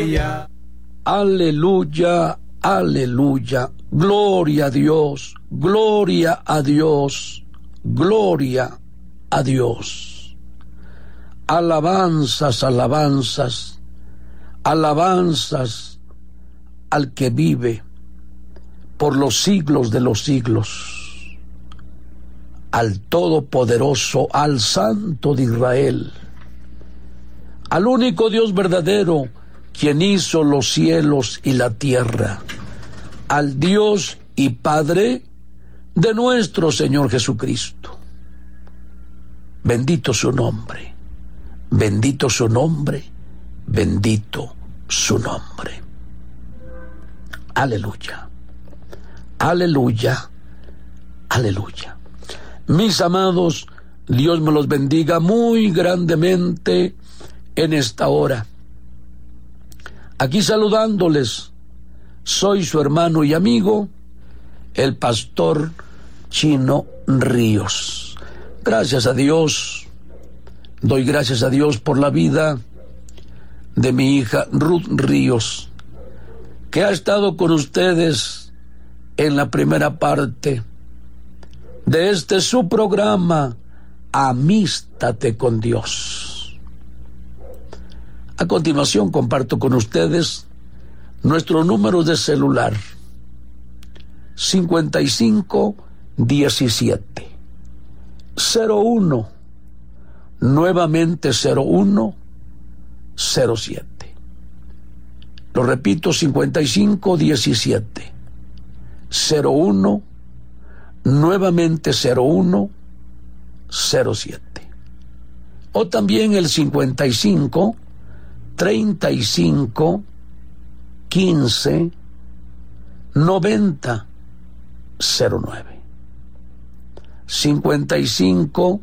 ella. Aleluya, aleluya. Gloria a Dios, gloria a Dios, gloria a Dios. Alabanzas, alabanzas, alabanzas al que vive por los siglos de los siglos, al Todopoderoso, al Santo de Israel, al único Dios verdadero, quien hizo los cielos y la tierra, al Dios y Padre de nuestro Señor Jesucristo. Bendito su nombre, bendito su nombre, bendito su nombre. Aleluya, aleluya, aleluya. Mis amados, Dios me los bendiga muy grandemente en esta hora. Aquí saludándoles, soy su hermano y amigo, el pastor Chino Ríos. Gracias a Dios, doy gracias a Dios por la vida de mi hija Ruth Ríos, que ha estado con ustedes en la primera parte de este su programa, Amístate con Dios. A continuación comparto con ustedes nuestro número de celular: 5517 01, nuevamente 0107. Lo repito, 5517 01, nuevamente 0107. O también el 55 35 15 90 09. 55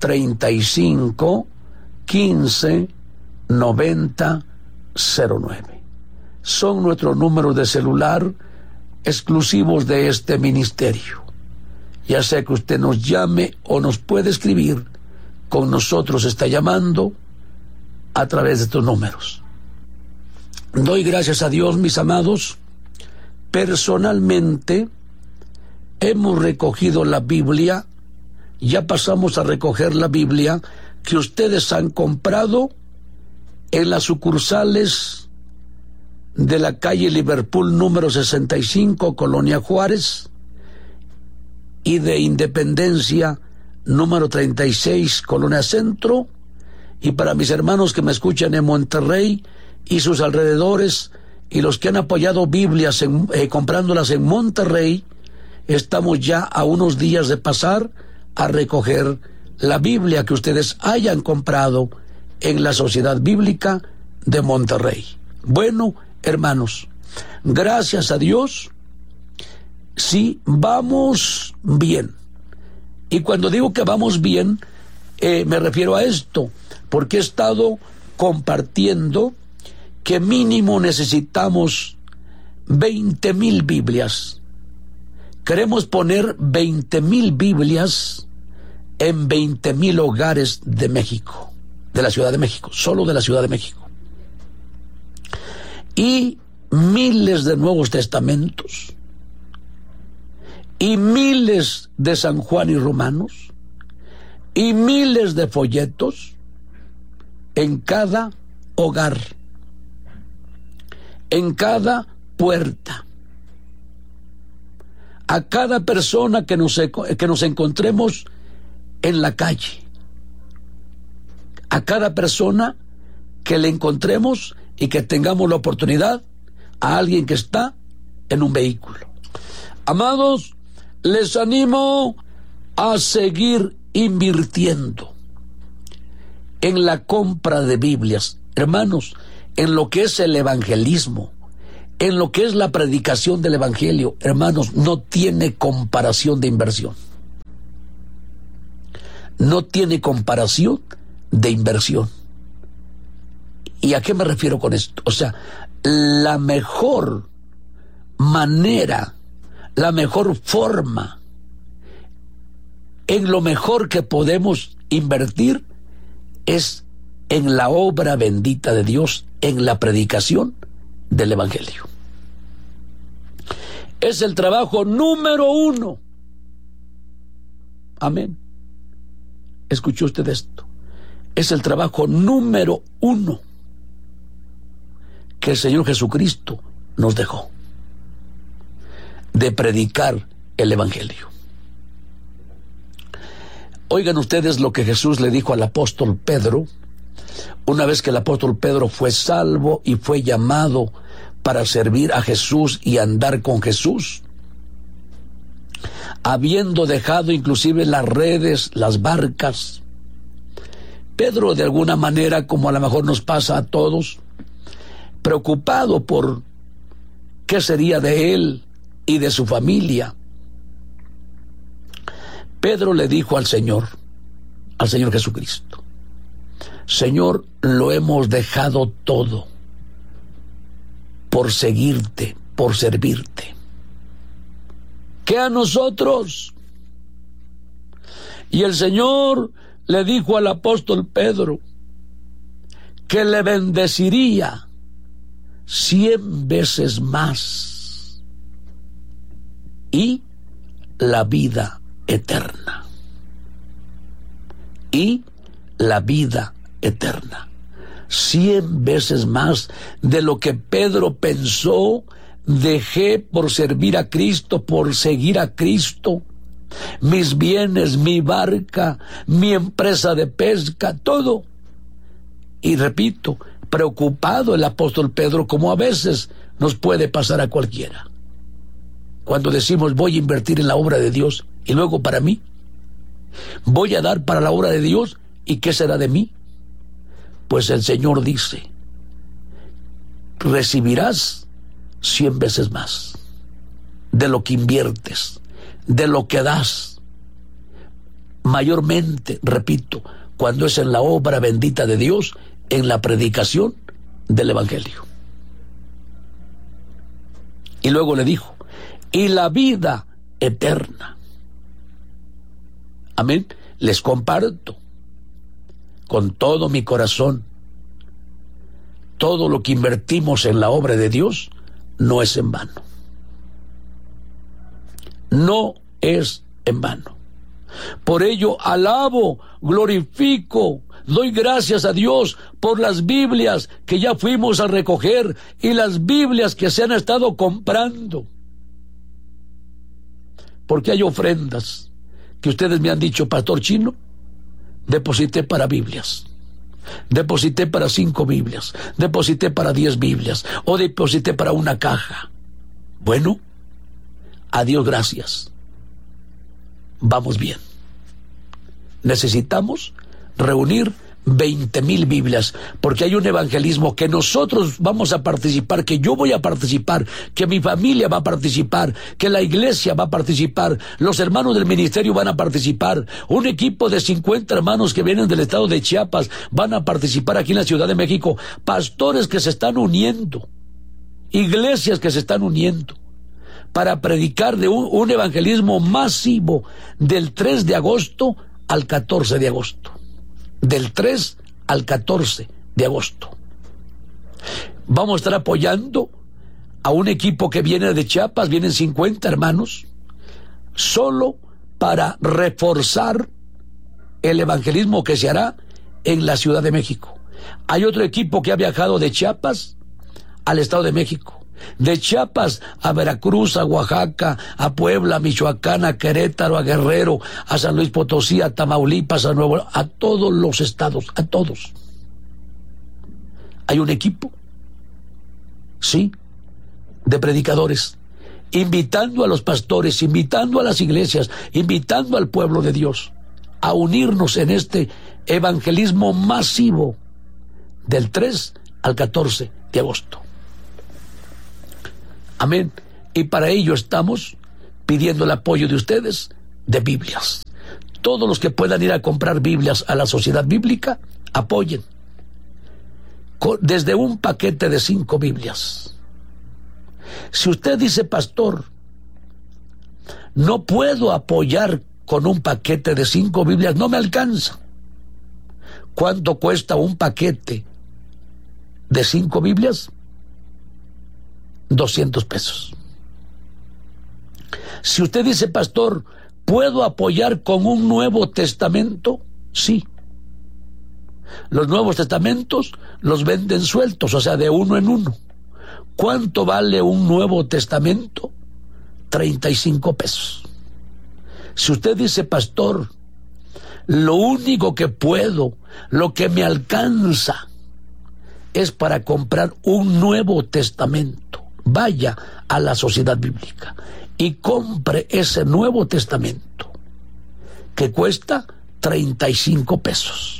35 15 90 09. Son nuestros números de celular exclusivos de este ministerio. Ya sea que usted nos llame o nos puede escribir, con nosotros está llamando a través de estos números. Doy gracias a Dios, mis amados. Personalmente hemos recogido la Biblia, ya pasamos a recoger la Biblia que ustedes han comprado en las sucursales de la calle Liverpool número 65, Colonia Juárez, y de Independencia número 36, Colonia Centro. Y para mis hermanos que me escuchan en Monterrey y sus alrededores, y los que han apoyado Biblias comprándolas en Monterrey, estamos ya a unos días de pasar a recoger la Biblia que ustedes hayan comprado en la Sociedad Bíblica de Monterrey. Bueno, hermanos, gracias a Dios, sí, vamos bien. Y cuando digo que vamos bien, me refiero a esto, porque he estado compartiendo que mínimo necesitamos 20,000 Biblias. Queremos poner 20,000 Biblias en 20,000 hogares de México, de la Ciudad de México, solo de la Ciudad de México. Y miles de Nuevos Testamentos, y miles de San Juan y Romanos, y miles de folletos en cada hogar, en cada puerta, a cada persona que nos encontremos en la calle, a cada persona que le encontremos y que tengamos la oportunidad, a alguien que está en un vehículo. Amados, les animo a seguir invirtiendo en la compra de Biblias, hermanos, en lo que es el evangelismo, en lo que es la predicación del evangelio. Hermanos, no tiene comparación de inversión. No tiene comparación de inversión. ¿Y a qué me refiero con esto? O sea, la mejor manera, la mejor forma, en lo mejor que podemos invertir es en la obra bendita de Dios, en la predicación del Evangelio. Es el trabajo número 1. Amén. ¿Escuchó usted esto? Es el trabajo número 1 que el Señor Jesucristo nos dejó, de predicar el Evangelio. Oigan ustedes lo que Jesús le dijo al apóstol Pedro, una vez que el apóstol Pedro fue salvo y fue llamado para servir a Jesús y andar con Jesús, habiendo dejado inclusive las redes, las barcas. Pedro, de alguna manera, como a lo mejor nos pasa a todos, preocupado por qué sería de él y de su familia, Pedro le dijo al Señor Jesucristo: Señor, lo hemos dejado todo por seguirte, por servirte. ¿Qué a nosotros? Y el Señor le dijo al apóstol Pedro que le bendeciría 100 veces más y la vida eterna. Y la vida eterna. 100 veces más de lo que Pedro pensó. Dejé por servir a Cristo, por seguir a Cristo, mis bienes, mi barca, mi empresa de pesca, todo. Y repito, preocupado el apóstol Pedro, como a veces nos puede pasar a cualquiera. Cuando decimos voy a invertir en la obra de Dios y luego para mí, voy a dar para la obra de Dios y ¿qué será de mí? Pues el Señor dice: recibirás 100 veces más de lo que inviertes, de lo que das. Mayormente, repito, cuando es en la obra bendita de Dios, en la predicación del Evangelio. Y luego le dijo: y la vida eterna. Amén. Les comparto con todo mi corazón, todo lo que invertimos en la obra de Dios no es en vano. No es en vano. Por ello alabo, glorifico, doy gracias a Dios por las Biblias que ya fuimos a recoger y las Biblias que se han estado comprando. Porque hay ofrendas que ustedes me han dicho: Pastor Chino, deposité para Biblias, deposité para 5 Biblias, deposité para 10 Biblias, o deposité para una caja. Bueno, a Dios gracias, vamos bien. Necesitamos reunir 20,000 Biblias, porque hay un evangelismo que nosotros vamos a participar, que yo voy a participar, que mi familia va a participar, que la iglesia va a participar, los hermanos del ministerio van a participar, un equipo de 50 hermanos que vienen del estado de Chiapas van a participar aquí en la Ciudad de México, pastores que se están uniendo, iglesias que se están uniendo para predicar de un evangelismo masivo del 3 de agosto al 14 de agosto. Del 3 al 14 de agosto. Vamos a estar apoyando a un equipo que viene de Chiapas, vienen 50 hermanos, solo para reforzar el evangelismo que se hará en la Ciudad de México. Hay otro equipo que ha viajado de Chiapas al Estado de México, de Chiapas a Veracruz, a Oaxaca, a Puebla, a Michoacán, a Querétaro, a Guerrero, a San Luis Potosí, a Tamaulipas, a Nuevo León, a todos los estados, a todos. Hay un equipo, sí, de predicadores, invitando a los pastores, invitando a las iglesias, invitando al pueblo de Dios a unirnos en este evangelismo masivo del 3 al 14 de agosto. Amén. Y para ello estamos pidiendo el apoyo de ustedes de Biblias. Todos los que puedan ir a comprar Biblias a la Sociedad Bíblica, apoyen. Desde un paquete de 5 Biblias. Si usted dice: pastor, no puedo apoyar con un paquete de 5 Biblias, no me alcanza. ¿Cuánto cuesta un paquete de 5 Biblias? 200 pesos. Si usted dice, pastor, ¿puedo apoyar con un Nuevo Testamento? Sí. Los Nuevos Testamentos los venden sueltos, o sea, de uno en uno. ¿Cuánto vale un Nuevo Testamento? 35 pesos. Si usted dice, pastor, lo único que puedo, lo que me alcanza, es para comprar un Nuevo Testamento, vaya a la Sociedad Bíblica y compre ese Nuevo Testamento, que cuesta 35 pesos.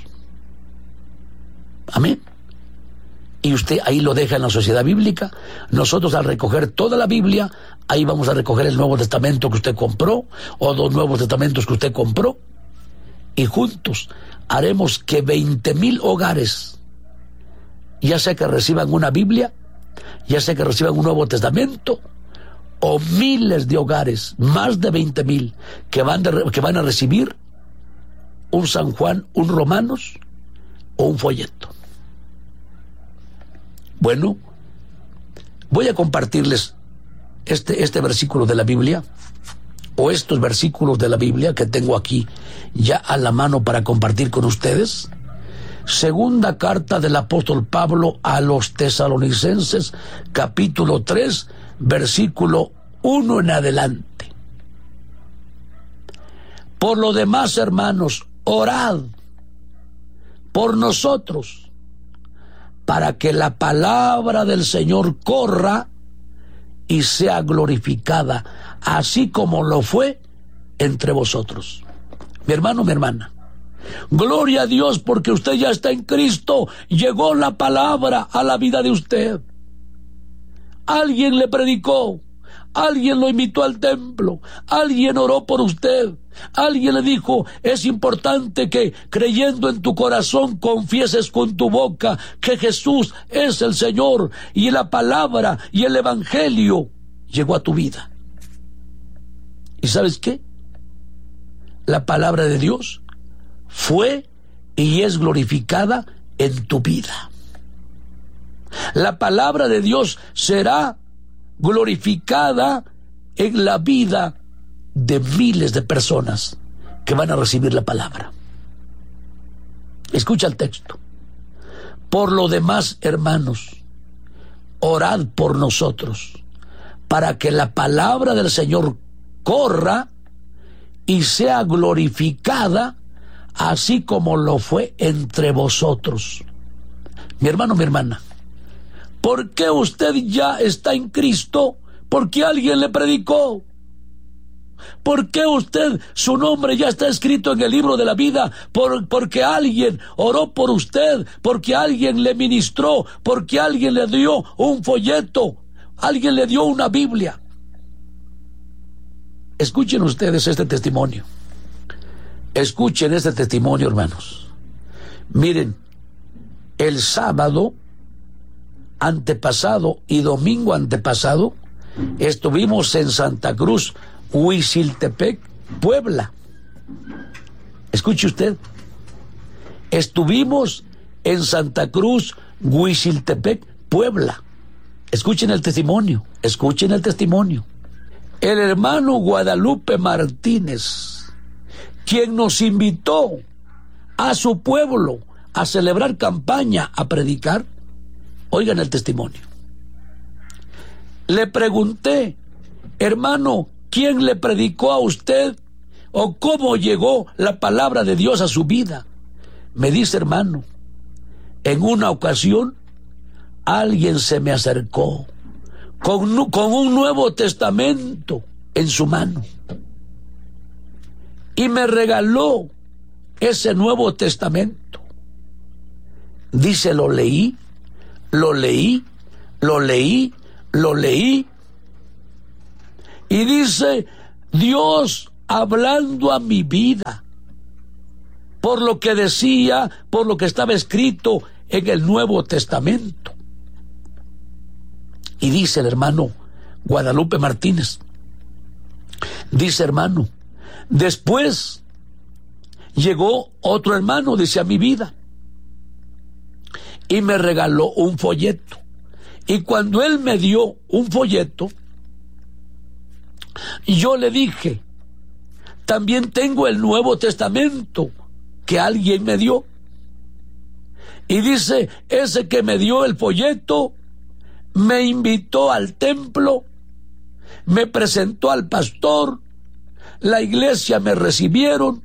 Amén. Y usted ahí lo deja en la Sociedad Bíblica. Nosotros, al recoger toda la Biblia, ahí vamos a recoger el Nuevo Testamento que usted compró, o 2 Nuevos Testamentos que usted compró, y juntos haremos que 20,000 hogares, ya sea que reciban una Biblia, ya sea que reciban un Nuevo Testamento, o miles de hogares, más de 20,000, que van a recibir un San Juan, un Romanos o un folleto. Bueno, voy a compartirles este versículo de la Biblia, o estos versículos de la Biblia que tengo aquí ya a la mano para compartir con ustedes. Segunda carta del apóstol Pablo a los tesalonicenses, capítulo 3, versículo 1 en adelante. Por lo demás, hermanos, orad por nosotros, para que la palabra del Señor corra y sea glorificada, así como lo fue entre vosotros. Mi hermano, mi hermana, gloria a Dios, porque usted ya está en Cristo. Llegó la palabra a la vida de usted. Alguien le predicó, alguien lo invitó al templo, alguien oró por usted, alguien le dijo, es importante que creyendo en tu corazón confieses con tu boca que Jesús es el Señor, y la palabra y el evangelio llegó a tu vida. ¿Y sabes qué? La palabra de Dios fue y es glorificada en tu vida. La palabra de Dios será glorificada en la vida de miles de personas que van a recibir la palabra. Escucha el texto. Por lo demás, hermanos, orad por nosotros, para que la palabra del Señor corra y sea glorificada, así como lo fue entre vosotros. Mi hermano, mi hermana, ¿por qué usted ya está en Cristo? Porque alguien le predicó. ¿Por qué usted, su nombre ya está escrito en el libro de la vida? Porque alguien oró por usted, porque alguien le ministró, porque alguien le dio un folleto, alguien le dio una Biblia. Escuchen ustedes este testimonio. Escuchen este testimonio, hermanos. Miren, el sábado antepasado y domingo antepasado estuvimos en Santa Cruz, Huiziltepec, Puebla. Escuche usted. Estuvimos en Santa Cruz, Huiziltepec, Puebla. Escuchen el testimonio. Escuchen el testimonio. El hermano Guadalupe Martínez, quien nos invitó a su pueblo a celebrar campaña, a predicar. Oigan el testimonio. Le pregunté, hermano, ¿quién le predicó a usted? ¿O cómo llegó la palabra de Dios a su vida? Me dice, hermano, en una ocasión alguien se me acercó con un Nuevo Testamento en su mano y me regaló ese Nuevo Testamento. Dice, lo leí, y dice, Dios hablando a mi vida por lo que decía, por lo que estaba escrito en el Nuevo Testamento. Y dice el hermano Guadalupe Martínez, dice, hermano, después llegó otro hermano, dice, a mi vida y me regaló un folleto Y cuando él me dio un folleto, yo le dije, también tengo el Nuevo Testamento que alguien me dio. Y dice, ese que me dio el folleto me invitó al templo, me presentó al pastor, la iglesia me recibieron,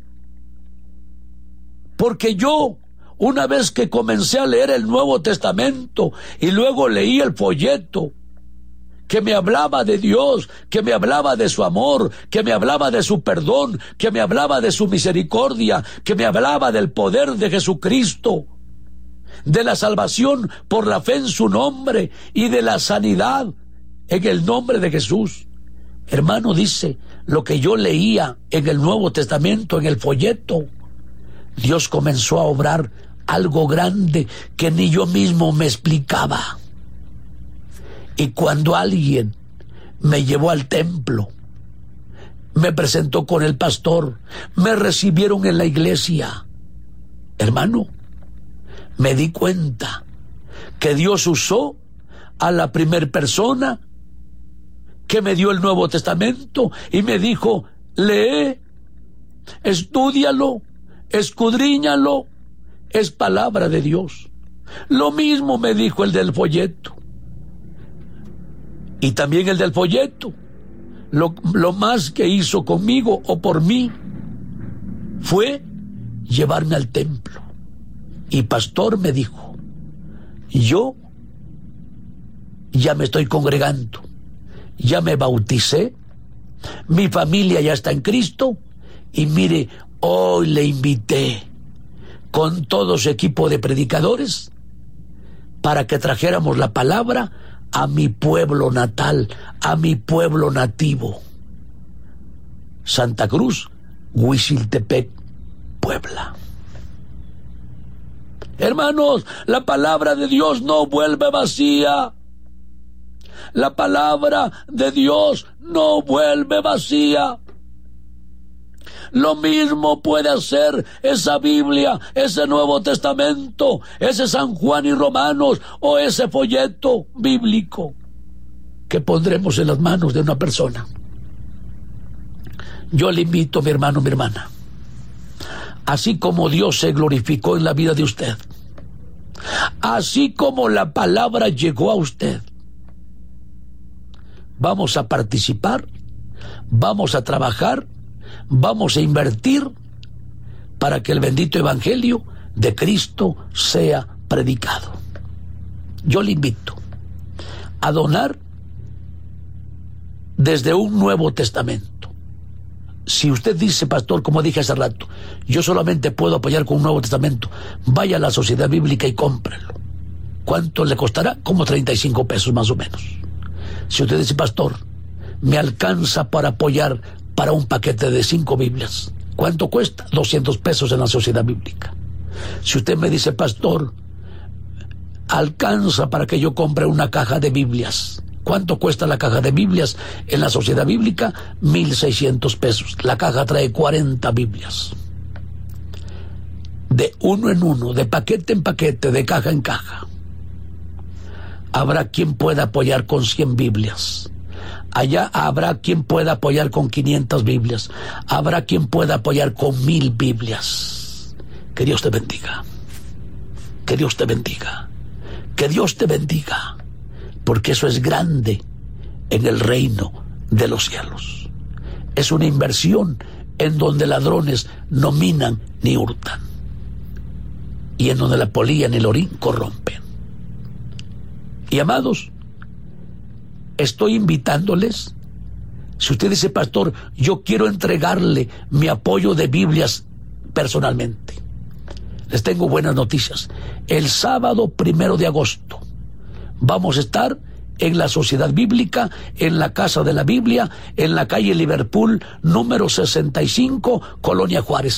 porque yo, una vez que comencé a leer el Nuevo Testamento y luego leí el folleto que me hablaba de Dios, que me hablaba de su amor, que me hablaba de su perdón, que me hablaba de su misericordia, que me hablaba del poder de Jesucristo, de la salvación por la fe en su nombre y de la sanidad en el nombre de Jesús. Hermano, dice, lo que yo leía en el Nuevo Testamento, en el folleto, Dios comenzó a obrar algo grande que ni yo mismo me explicaba. Y cuando alguien me llevó al templo, me presentó con el pastor, me recibieron en la iglesia, hermano, me di cuenta que Dios usó a la primer persona que me dio el Nuevo Testamento y me dijo, lee, estúdialo, escudriñalo, es palabra de Dios. Lo mismo me dijo el del folleto. Y también el del folleto, lo más que hizo conmigo o por mí fue llevarme al templo. Y pastor me dijo, yo ya me estoy congregando, ya me bauticé, mi familia ya está en Cristo, y mire, hoy le invité con todo su equipo de predicadores para que trajéramos la palabra a mi pueblo natal, a mi pueblo nativo. Santa Cruz, Huiziltepec, Puebla. Hermanos, la palabra de Dios no vuelve vacía. La palabra de Dios no vuelve vacía. Lo mismo puede hacer esa Biblia, ese Nuevo Testamento, ese San Juan y Romanos o ese folleto bíblico que pondremos en las manos de una persona. Yo le invito, mi hermano, mi hermana, así como Dios se glorificó en la vida de usted, así como la palabra llegó a usted, vamos a participar, vamos a trabajar, vamos a invertir para que el bendito evangelio de Cristo sea predicado. Yo le invito a donar desde un Nuevo Testamento. Si usted dice, pastor, como dije hace rato, yo solamente puedo apoyar con un Nuevo Testamento, vaya a la Sociedad Bíblica y cómprelo. ¿Cuánto le costará? Como 35 pesos más o menos. Si usted dice, pastor, me alcanza para apoyar para un paquete de 5 Biblias, ¿cuánto cuesta? 200 pesos en la Sociedad Bíblica. Si usted me dice, pastor, alcanza para que yo compre una caja de Biblias, ¿cuánto cuesta la caja de Biblias en la Sociedad Bíblica? 1,600 pesos. La caja trae 40 Biblias. De uno en uno, de paquete en paquete, de caja en caja. Habrá quien pueda apoyar con 100 Biblias. Allá habrá quien pueda apoyar con 500 Biblias. Habrá quien pueda apoyar con 1,000 Biblias. Que Dios te bendiga. Que Dios te bendiga. Que Dios te bendiga. Porque eso es grande en el reino de los cielos. Es una inversión en donde ladrones no minan ni hurtan. Y en donde la polilla ni el orín corrompen. Y amados, estoy invitándoles, si usted dice, pastor, yo quiero entregarle mi apoyo de Biblias personalmente, les tengo buenas noticias. El sábado 1 de agosto vamos a estar en la Sociedad Bíblica, en la Casa de la Biblia, en la calle Liverpool, número 65, Colonia Juárez.